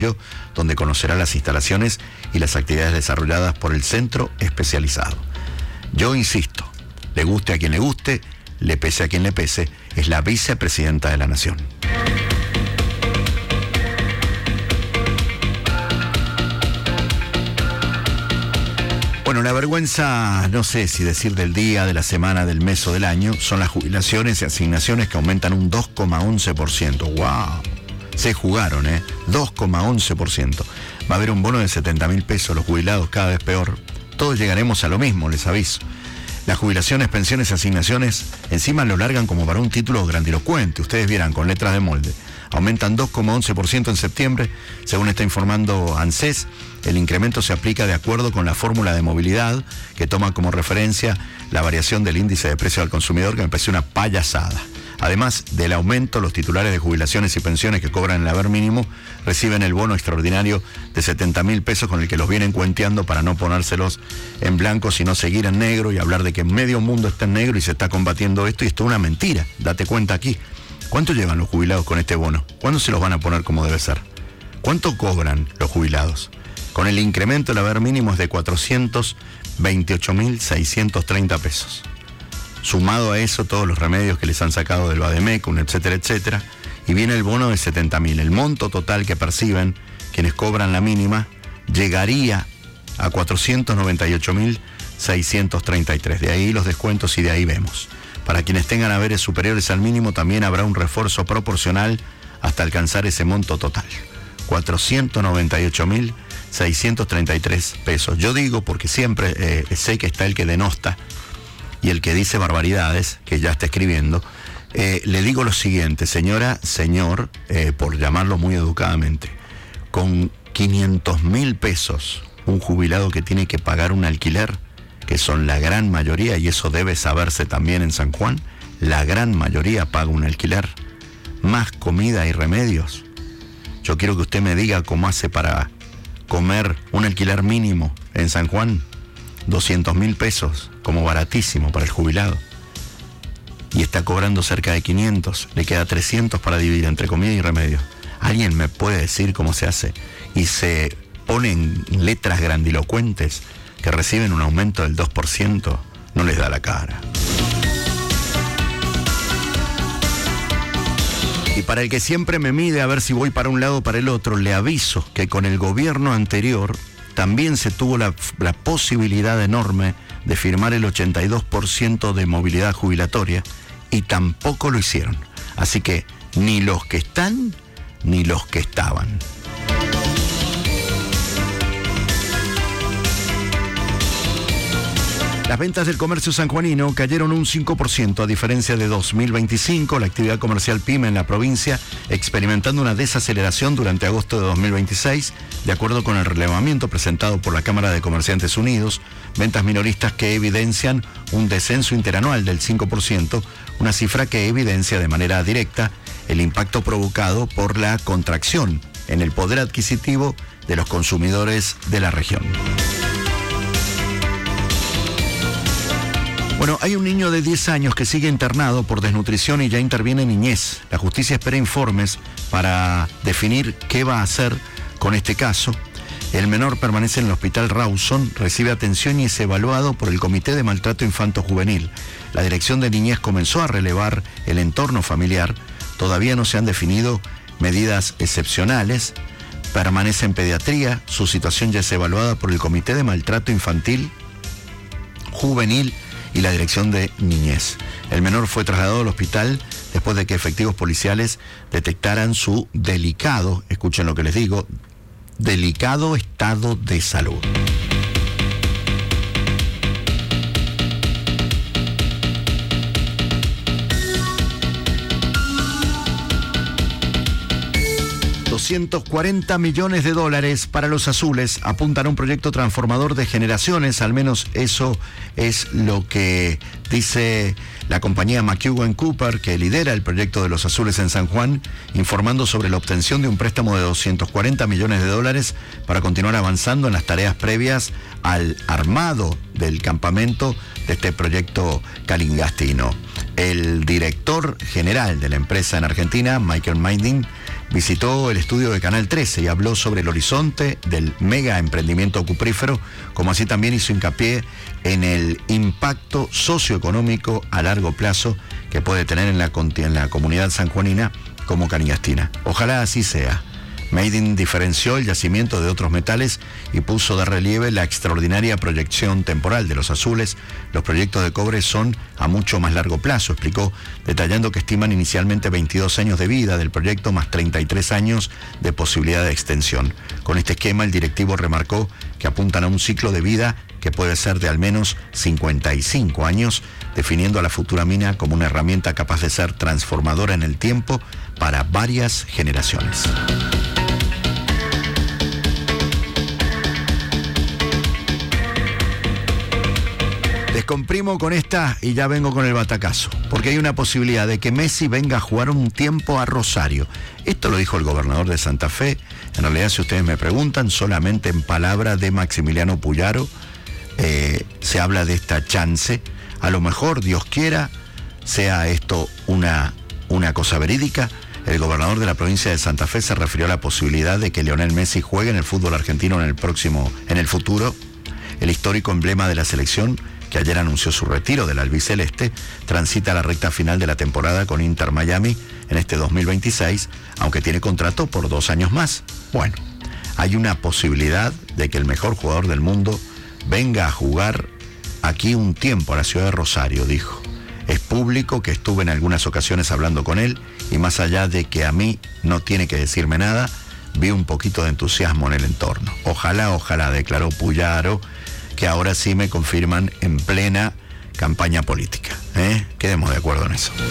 donde conocerá las instalaciones y las actividades desarrolladas por el centro especializado. Yo insisto, le guste a quien le guste, le pese a quien le pese, es la vicepresidenta de la Nación. Bueno, la vergüenza, no sé si decir del día, de la semana, del mes o del año, son las jubilaciones y asignaciones que aumentan un 2,11%. ¡Wow! Se jugaron, 2,11%. Va a haber un bono de 70.000 pesos, los jubilados cada vez peor. Todos llegaremos a lo mismo, les aviso. Las jubilaciones, pensiones, asignaciones, encima lo largan como para un título grandilocuente. Ustedes vieran, con letras de molde. Aumentan 2,11% en septiembre, según está informando ANSES. El incremento se aplica de acuerdo con la fórmula de movilidad, que toma como referencia la variación del índice de precio al consumidor, que me parece una payasada. Además del aumento, los titulares de jubilaciones y pensiones que cobran el haber mínimo reciben el bono extraordinario de 70.000 pesos con el que los vienen cuenteando para no ponérselos en blanco, sino seguir en negro y hablar de que medio mundo está en negro y se está combatiendo esto, y esto es una mentira. Date cuenta aquí. ¿Cuánto llevan los jubilados con este bono? ¿Cuándo se los van a poner como debe ser? ¿Cuánto cobran los jubilados? Con el incremento del haber mínimo es de 428.630 pesos. Sumado a eso, todos los remedios que les han sacado del Bademecum, etcétera, etcétera, y viene el bono de 70.000. El monto total que perciben quienes cobran la mínima llegaría a 498.633. De ahí los descuentos y de ahí vemos. Para quienes tengan haberes superiores al mínimo también habrá un refuerzo proporcional hasta alcanzar ese monto total. 498.633 pesos. Yo digo porque siempre sé que está el que denosta y el que dice barbaridades, que ya está escribiendo. Le digo lo siguiente, señora, señor, por llamarlo muy educadamente, con 500.000 pesos, un jubilado que tiene que pagar un alquiler, que son la gran mayoría, y eso debe saberse también en San Juan, la gran mayoría paga un alquiler, más comida y remedios. Yo quiero que usted me diga cómo hace para comer un alquiler mínimo en San Juan, 200.000 pesos, como baratísimo para el jubilado. Y está cobrando cerca de 500, le queda 300 para dividir entre comida y remedios. ¿Alguien me puede decir cómo se hace? Y se ponen letras grandilocuentes que reciben un aumento del 2%, no les da la cara. Y para el que siempre me mide a ver si voy para un lado o para el otro, le aviso que con el gobierno anterior también se tuvo la posibilidad enorme de firmar el 82% de movilidad jubilatoria y tampoco lo hicieron. Así que ni los que están ni los que estaban. Las ventas del comercio sanjuanino cayeron un 5% a diferencia de 2025. La actividad comercial PYME en la provincia experimentando una desaceleración durante agosto de 2026, de acuerdo con el relevamiento presentado por la Cámara de Comerciantes Unidos. Ventas minoristas que evidencian un descenso interanual del 5%, una cifra que evidencia de manera directa el impacto provocado por la contracción en el poder adquisitivo de los consumidores de la región. Bueno, hay un niño de 10 años que sigue internado por desnutrición y ya interviene Niñez. La justicia espera informes para definir qué va a hacer con este caso. El menor permanece en el hospital Rawson, recibe atención y es evaluado por el Comité de Maltrato Infanto-Juvenil. La dirección de Niñez comenzó a relevar el entorno familiar. Todavía no se han definido medidas excepcionales. Permanece en pediatría. Su situación ya es evaluada por el Comité de Maltrato Infantil, Juvenil y la dirección de Niñez. El menor fue trasladado al hospital después de que efectivos policiales detectaran su delicado, escuchen lo que les digo, delicado estado de salud. $240 millones para los azules apuntan a un proyecto transformador de generaciones, al menos eso es lo que dice la compañía McEwen Cooper, que lidera el proyecto de los azules en San Juan, informando sobre la obtención de un préstamo de $240 millones para continuar avanzando en las tareas previas al armado del campamento de este proyecto calingastino. El director general de la empresa en Argentina, Michael Minding, visitó el estudio de Canal 13 y habló sobre el horizonte del mega emprendimiento cuprífero, como así también hizo hincapié en el impacto socioeconómico a largo plazo que puede tener en la comunidad sanjuanina como Canillastina. Ojalá así sea. Meidin diferenció el yacimiento de otros metales y puso de relieve la extraordinaria proyección temporal de los azules. Los proyectos de cobre son a mucho más largo plazo, explicó, detallando que estiman inicialmente 22 años de vida del proyecto más 33 años de posibilidad de extensión. Con este esquema, el directivo remarcó que apuntan a un ciclo de vida que puede ser de al menos 55 años, definiendo a la futura mina como una herramienta capaz de ser transformadora en el tiempo para varias generaciones. Descomprimo con esta y ya vengo con el batacazo, porque hay una posibilidad de que Messi venga a jugar un tiempo a Rosario. Esto lo dijo el gobernador de Santa Fe. En realidad, si ustedes me preguntan, solamente en palabras de Maximiliano Puyaro se habla de esta chance. A lo mejor, Dios quiera, sea esto una cosa verídica. El gobernador de la provincia de Santa Fe se refirió a la posibilidad de que Lionel Messi juegue en el fútbol argentino en el futuro. El histórico emblema de la selección, que ayer anunció su retiro del albiceleste, transita la recta final de la temporada con Inter Miami en este 2026, aunque tiene contrato por 2 años más. Bueno, hay una posibilidad de que el mejor jugador del mundo venga a jugar aquí un tiempo a la ciudad de Rosario, dijo. Es público que estuve en algunas ocasiones hablando con él y más allá de que a mí no tiene que decirme nada, vi un poquito de entusiasmo en el entorno. Ojalá, declaró Puyaro, que ahora sí me confirman en plena campaña política. Quedemos de acuerdo en eso.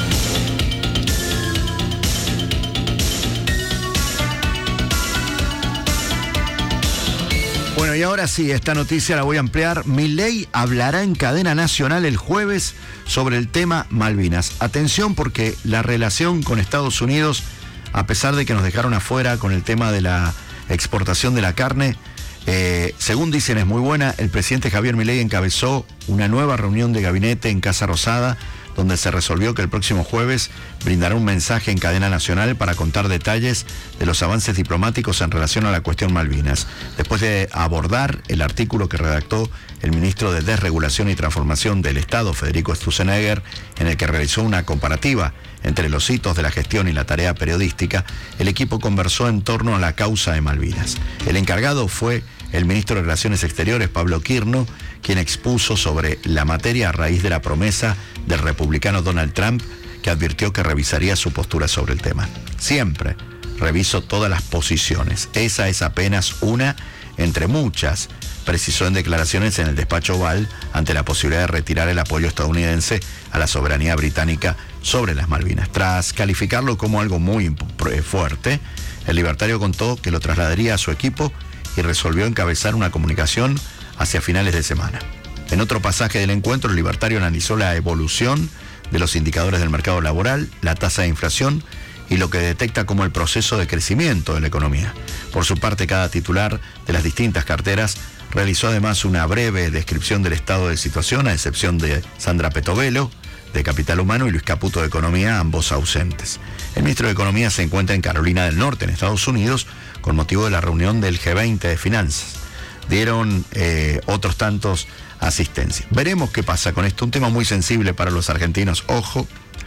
Bueno, y ahora sí, esta noticia la voy a ampliar. Milei hablará en cadena nacional el jueves sobre el tema Malvinas. Atención, porque la relación con Estados Unidos, a pesar de que nos dejaron afuera con el tema de la exportación de la carne, según dicen es muy buena. El presidente Javier Milei encabezó una nueva reunión de gabinete en Casa Rosada, donde se resolvió que el próximo jueves brindará un mensaje en cadena nacional para contar detalles de los avances diplomáticos en relación a la cuestión Malvinas, después de abordar el artículo que redactó el ministro de Desregulación y Transformación del Estado, Federico Sturzenegger, en el que realizó una comparativa entre los hitos de la gestión y la tarea periodística. El equipo conversó en torno a la causa de Malvinas. El encargado fue el ministro de Relaciones Exteriores, Pablo Quirno, quien expuso sobre la materia a raíz de la promesa del republicano Donald Trump, que advirtió que revisaría su postura sobre el tema. Siempre reviso todas las posiciones. Esa es apenas una entre muchas, precisó en declaraciones en el despacho Oval ante la posibilidad de retirar el apoyo estadounidense a la soberanía británica sobre las Malvinas. Tras calificarlo como algo muy fuerte, el libertario contó que lo trasladaría a su equipo y resolvió encabezar una comunicación hacia finales de semana. En otro pasaje del encuentro, el libertario analizó la evolución de los indicadores del mercado laboral, la tasa de inflación y lo que detecta como el proceso de crecimiento de la economía. Por su parte, cada titular de las distintas carteras realizó además una breve descripción del estado de situación, a excepción de Sandra Petovelo, de Capital Humano, y Luis Caputo, de Economía, ambos ausentes. El ministro de Economía se encuentra en Carolina del Norte, en Estados Unidos, con motivo de la reunión del G20 de finanzas. Dieron otros tantos asistencia. Veremos qué pasa con esto, un tema muy sensible para los argentinos. Ojo,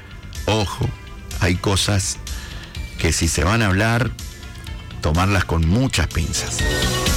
hay cosas que si se van a hablar, tomarlas con muchas pinzas.